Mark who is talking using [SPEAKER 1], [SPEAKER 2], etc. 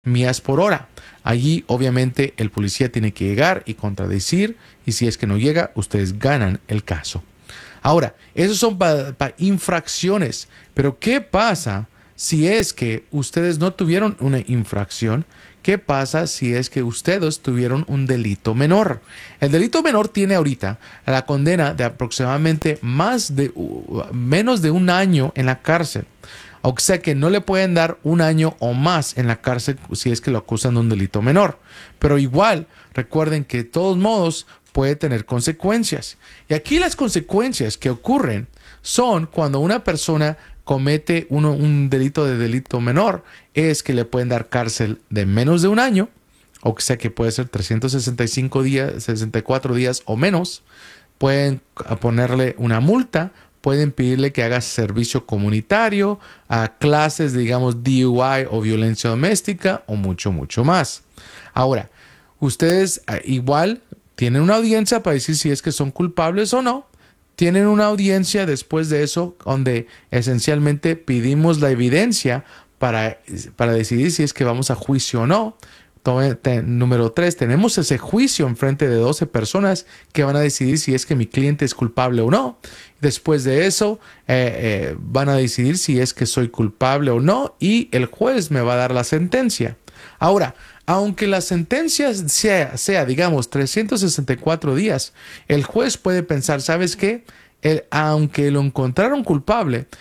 [SPEAKER 1] millas por hora. Allí obviamente el policía tiene que llegar y contradecir, y si es que no llega, ustedes ganan el caso. Ahora, esos son para infracciones, pero ¿qué pasa si es que ustedes no tuvieron una infracción? ¿Qué pasa si es que ustedes tuvieron un delito menor? El delito menor tiene ahorita la condena de aproximadamente menos de un año en la cárcel. O sea que no le pueden dar un año o más en la cárcel si es que lo acusan de un delito menor. Pero igual, recuerden que de todos modos puede tener consecuencias. Y aquí las consecuencias que ocurren son cuando una persona comete un delito menor, es que le pueden dar cárcel de menos de un año, o sea que puede ser 365 días, 64 días o menos. Pueden ponerle una multa, pueden pedirle que haga servicio comunitario, a clases, digamos, DUI o violencia doméstica o mucho, mucho más. Ahora, ustedes igual tienen una audiencia para decir si es que son culpables o no. Tienen una audiencia después de eso donde esencialmente pedimos la evidencia para decidir si es que vamos a juicio o no. Número 3, tenemos ese juicio en frente de 12 personas que van a decidir si es que mi cliente es culpable o no. Después de eso, van a decidir si es que soy culpable o no y el juez me va a dar la sentencia. Ahora, aunque la sentencia sea, digamos, 364 días, el juez puede pensar, ¿sabes qué? Aunque lo encontraron culpable,